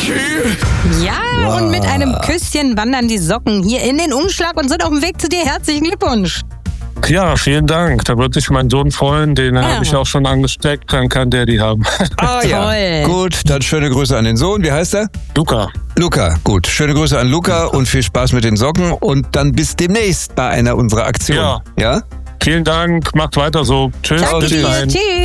Ja, und mit einem Küsschen wandern die Socken hier in den Umschlag und sind auf dem Weg zu dir. Herzlichen Glückwunsch. Ja, vielen Dank. Da wird sich mein Sohn freuen. Den habe ich auch schon angesteckt. Dann kann der die haben. Ah ja, Toll. gut. Dann schöne Grüße an den Sohn. Wie heißt er? Luca. Luca, gut. Schöne Grüße an Luca und viel Spaß mit den Socken. Und dann bis demnächst bei einer unserer Aktionen. Ja. Ja? Vielen Dank. Macht weiter so. Tschüss. Danke Bis dir. dahin. Tschüss.